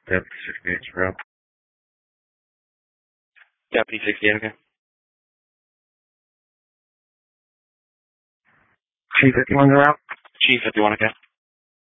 Deputy 68, Route. Deputy 68, okay. Chief 51, the route. Chief 51, okay.